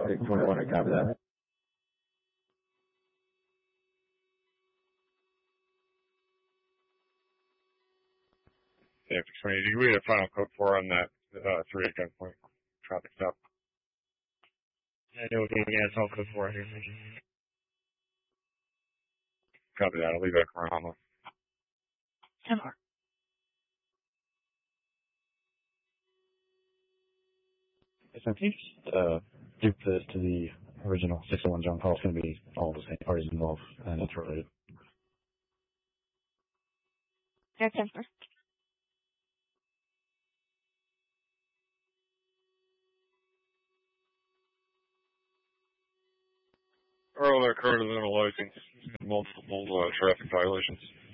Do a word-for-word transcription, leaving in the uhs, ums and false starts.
Arctic twenty-one, I copy that. Yeah, twenty. Do we have final code for on that uh, three at gunpoint traffic stop? I know what yeah, it's all code for here. Copy that. I'll leave that for Rama. ten four. Yes, ma'am. Can you just uh, give this to the original six oh one John call? It's going to be all the same parties involved, and it's related. Yeah, ten four. Earl, that car doesn't have a license. Multiple uh, traffic violations.